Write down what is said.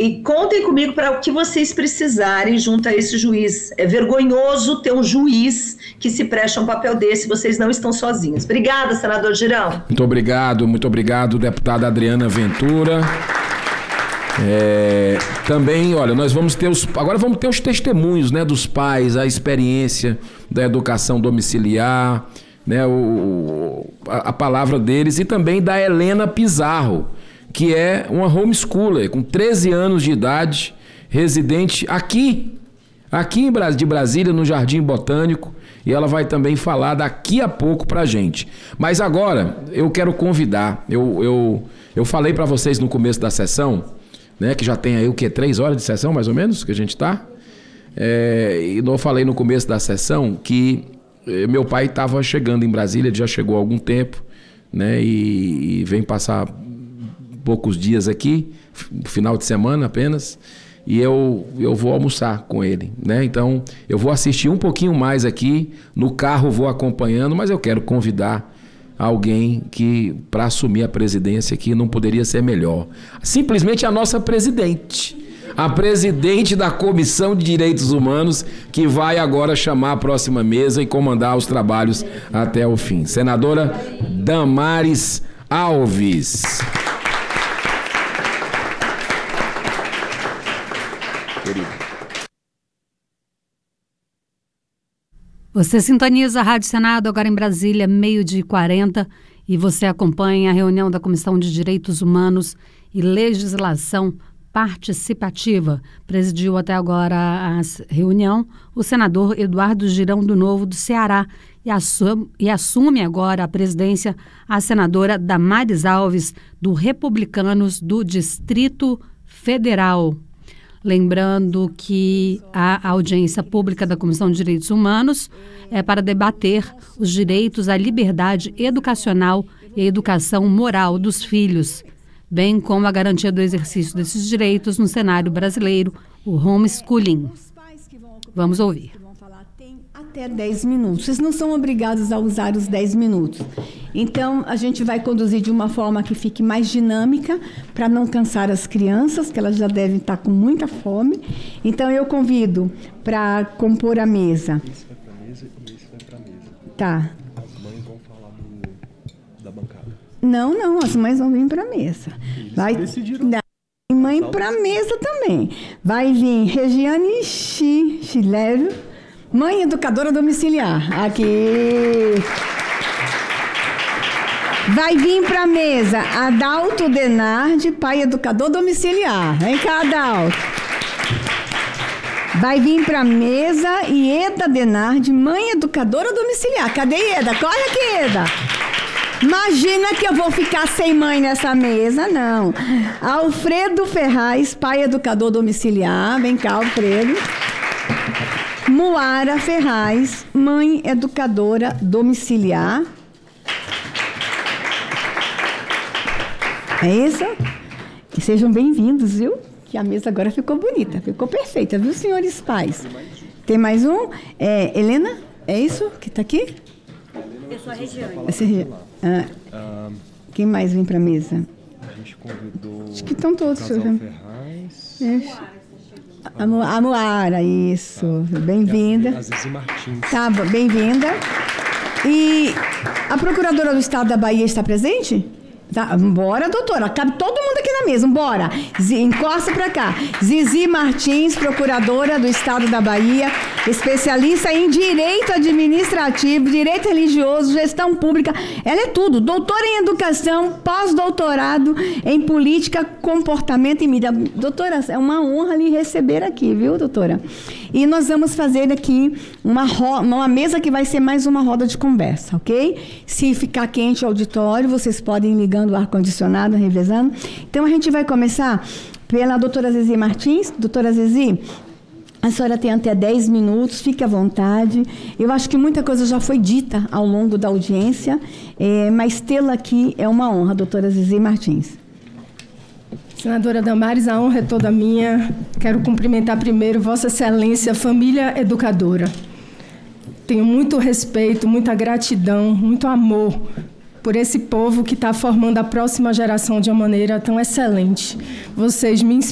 E contem comigo para o que vocês precisarem junto a esse juiz. É vergonhoso ter um juiz que se preste a um papel desse, vocês não estão sozinhos. Obrigada, senador Girão. Muito obrigado, deputada Adriana Ventura. Também, olha, nós vamos ter agora vamos ter os testemunhos, né, dos pais, a experiência da educação domiciliar, né, a palavra deles, e também da Helena Pizarro, que é uma homeschooler com 13 anos de idade, residente aqui de Brasília, no Jardim Botânico, e ela vai também falar daqui a pouco pra gente. Mas agora eu quero convidar, eu falei para vocês no começo da sessão, né, que já tem aí 3 horas de sessão mais ou menos que a gente tá, e eu falei no começo da sessão que meu pai estava chegando em Brasília, ele já chegou há algum tempo, né, e vem passar poucos dias aqui, final de semana apenas, e eu vou almoçar com ele, né? Então eu vou assistir um pouquinho mais aqui, no carro vou acompanhando, mas eu quero convidar alguém que, para assumir a presidência, que não poderia ser melhor. Simplesmente a nossa presidente, a presidente da Comissão de Direitos Humanos, que vai agora chamar a próxima mesa e comandar os trabalhos até o fim. Senadora Damares Alves. Você sintoniza a Rádio Senado agora em Brasília, 12h40, e você acompanha a reunião da Comissão de Direitos Humanos e Legislação Participativa. Presidiu até agora a reunião o senador Eduardo Girão do Novo do Ceará e assume agora a presidência a senadora Damares Alves do Republicanos do Distrito Federal. Lembrando que a audiência pública da Comissão de Direitos Humanos é para debater os direitos à liberdade educacional e à educação moral dos filhos, bem como a garantia do exercício desses direitos no cenário brasileiro, o homeschooling. Vamos ouvir. Até 10 minutos. Vocês não são obrigados a usar os 10 minutos. Então, a gente vai conduzir de uma forma que fique mais dinâmica, para não cansar as crianças, que elas já devem estar com muita fome. Então, eu convido para compor a mesa. Esse vai para a mesa e esse vai para a mesa. Tá. As mães vão falar da bancada. Não, as mães vão vir para a mesa. Vai decidiram. Mãe para a mesa também. Vai vir Regiane Chilério, mãe educadora domiciliar. Aqui. Vai vir para a mesa Adalto Denardi, pai educador domiciliar. Vem cá, Adalto. Vai vir para a mesa Ieda Denardi, mãe educadora domiciliar. Cadê Ieda? Corre aqui, Ieda. Imagina que eu vou ficar sem mãe nessa mesa, não. Alfredo Ferraz, pai educador domiciliar. Vem cá, Alfredo. Moara Ferraz, mãe educadora domiciliar. É isso? E sejam bem-vindos, viu? Que a mesa agora ficou bonita, ficou perfeita, viu, senhores pais? Tem mais um? Helena? É isso que está aqui? Eu sou a Regiane. Quem mais vem para a mesa? A gente convidou... Acho que estão todos. Casal Ferraz. A Moara, isso. Bem-vinda. A Zizi Martins. Tá, bem-vinda. E a Procuradora do Estado da Bahia está presente? Tá, bora, doutora. Cabe todo mundo aqui na mesa. Bora. Encosta para cá. Zizi Martins, Procuradora do Estado da Bahia, especialista em Direito Administrativo, Direito Religioso, Gestão Pública. Ela é tudo. Doutora em Educação, pós-doutorado em Política, Comportamento e Mídia. Doutora, é uma honra lhe receber aqui, viu, doutora? E nós vamos fazer aqui uma mesa que vai ser mais uma roda de conversa, ok? Se ficar quente o auditório, vocês podem ir ligando o ar-condicionado, revezando. Então, a gente vai começar pela doutora Zizi Martins. Doutora Zizi, a senhora tem até 10 minutos, fique à vontade. Eu acho que muita coisa já foi dita ao longo da audiência, mas tê-la aqui é uma honra, doutora Zizi Martins. Senadora Damares, a honra é toda minha. Quero cumprimentar primeiro Vossa Excelência, família educadora. Tenho muito respeito, muita gratidão, muito amor por esse povo que está formando a próxima geração de uma maneira tão excelente. Vocês me inspiram.